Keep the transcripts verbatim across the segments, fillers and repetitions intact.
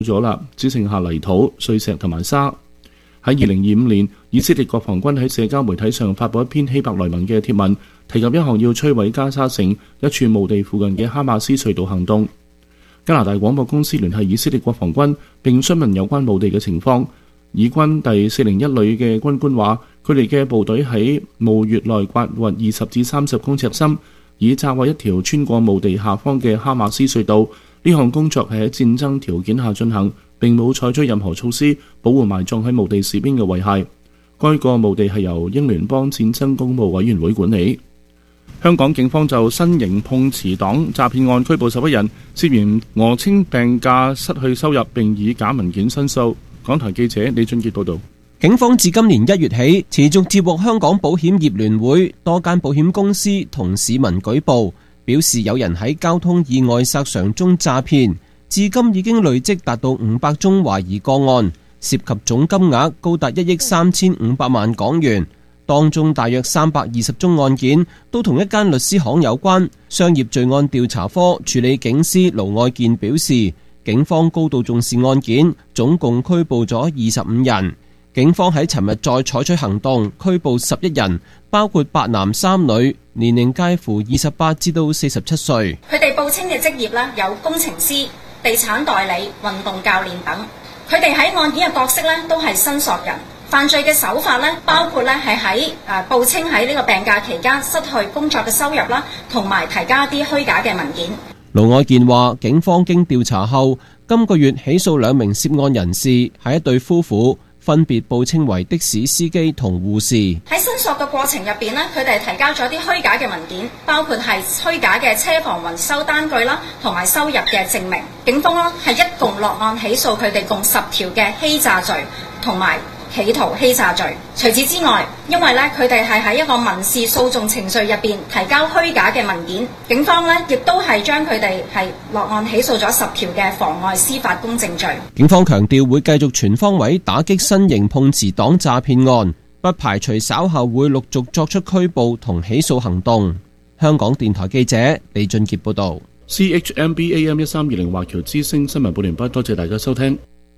咗啦，只剩下泥土、碎石同埋沙。喺二零二五年，以色列國防軍喺社交媒體上發布一篇希伯來文嘅貼文，提及一項要摧毀加沙城一處墓地附近嘅哈馬斯隧道行動。加拿大廣播公司聯繫以色列國防軍並詢問有關墓地嘅情況。以軍第四零一旅嘅軍官話，佢哋嘅部隊喺墓穴內挖掘二十至三十公尺深，以炸毀一條穿過墓地下方嘅哈馬斯隧道。呢項工作係喺戰爭條件下進行，並冇採取任何措施保護埋葬喺墓地士兵嘅遺骸。該個墓地係由英聯邦戰爭公務委員會管理。香港警方就新型碰瓷黨詐騙案拘捕十一人，涉嫌訛稱病假失去收入並以假文件申訴。港台記者李俊傑報道。 警方自今年一月起持續接獲香港保險業聯會多間保險公司同市民舉報，表示有人喺交通意外索償中詐騙，至今已經累積達到五百宗懷疑個案，涉及總金額高達一億三千五百萬港元。當中大約三百二十宗案件都同一間律師行有關。商業罪案調查科處理警司盧愛健表示，警方高度重視案件，總共拘捕咗二十五人。警方喺尋日再採取行動，拘捕十一人，包括八男三女，年齡介乎二十八至到四十七歲。 佢哋報稱嘅職業呢，有工程師、地產代理、運動教練等。佢哋喺案件嘅角色呢，都係申索人。犯罪嘅手法呢，包括呢係喺誒報稱喺呢個病假期間失去工作嘅收入啦，同埋提交一啲虛假嘅文件。 盧愛健話，警方經調查後，今個月起訴兩名涉案人士，係一對夫婦，分別報稱為的士司機同護士。 喺申索嘅過程入邊呢，佢哋提交咗啲虛假嘅文件，包括係虛假嘅車房維修單據啦，同埋收入嘅證明。警方呢係一共落案起訴佢哋共十條嘅欺詐罪，同埋企圖欺詐罪。除此之外，因為咧佢哋係喺一個民事訴訟程序入邊提交虛假嘅文件，警方咧亦都係將佢哋係落案起訴咗十條嘅妨礙司法公正罪。 警方強調會繼續全方位打擊新型碰瓷黨詐騙案，不排除稍後會陸續作出拘捕同起訴行動。香港電台記者李俊傑報道。 C H M B A M 一三二零華僑之聲新聞報聯播，多謝大家收聽。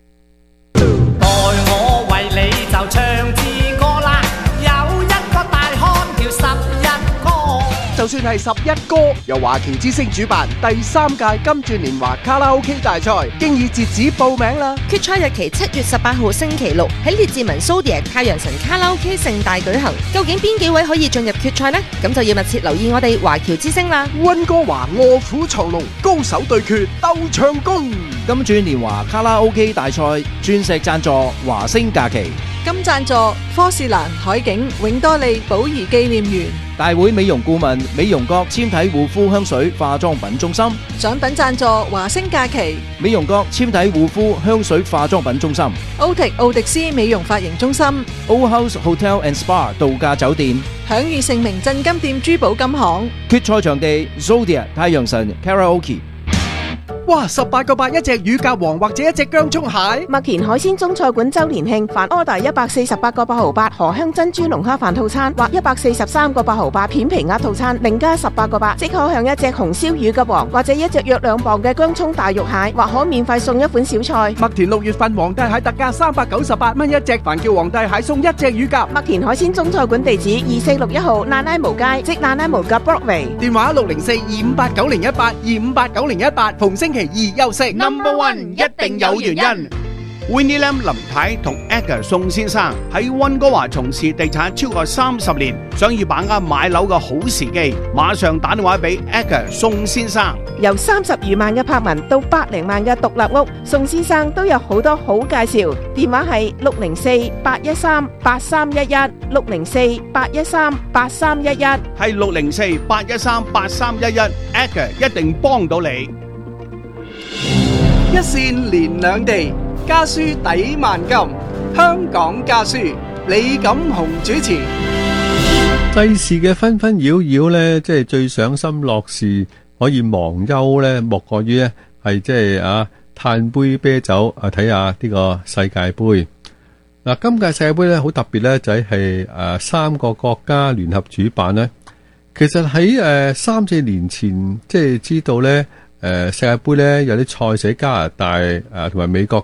就唱支歌啦，有一個大漢叫十一哥。就算係十一哥，由華僑之聲主辦第三屆金鑽年華卡拉 OK 大賽，經已截止報名啦。 決賽日期七月十八號星期六喺列治文蘇迪太陽神卡拉 OK 盛大舉行。究竟邊幾位可以進入決賽呢？咁就要密切留意我哋華僑之聲啦。 溫哥華臥虎藏龍，高手對決鬥唱功。 金鑽年華卡拉 OK 大賽鑽石贊助華星假期， 金贊助科士蘭海景永多利寶儀紀念園， 大會美容顧問美容閣纖體護膚香水化妝品中心， 獎品贊助華星假期美容閣纖體護膚香水化妝品中心， 歐迪奧迪斯美容髮型中心 O House Hotel and Spa 度假酒店， 享譽盛名鎮金店珠寶金行。 決賽場地 Zodiac 太陽神 Karaoke。 哇！十八個八一隻乳鴿王或者一隻薑蔥蟹。 麥田海鮮中菜館周年慶，凡 order 一百四十八個八毫八荷香珍珠龍蝦飯套餐或一百四十三個八毫八片皮鴨套餐，另加十八個八，即可享一隻紅燒乳鴿王或者一隻約兩磅嘅薑蔥大肉蟹，或可免費送一款小菜。 麥田六月份皇帝蟹特價三百九十八蚊一隻，凡叫皇帝蟹送一隻乳鴿。 麥田海鮮中菜館地址二四六一號蘭拉無街，即蘭拉無街 Broadway。 電話六零四二五八九零一八二五八九零一八，逢星期二休息。Number One 一定有原因。Winnie Lam 林太同 Edgar 宋先生喺溫哥華從事地產超過三十年，想要把握買樓嘅好時機，馬上打電話俾 Edgar 宋先生。 由三十餘萬嘅柏文到百零萬嘅獨立屋，宋先生都有好多好介紹。電話係六零四八一三八三一一，六零四八一三八三一一， 係六零四八一三八三一一 ，Edgar 一定幫到你。一線連兩地，家書抵萬金。香港家書，李錦雄主持。 世事嘅紛紛擾擾呢，即係最賞心樂事可以忘憂呢，莫過於呢係即係啊嘆杯啤酒啊，睇下呢個世界盃。嗱，今屆世界盃呢好特別呢，就係誒三個國家聯合主辦呢。其實喺誒三四年前，即係知道呢。誒、 誒世界盃咧有啲賽事喺加拿大誒同埋美國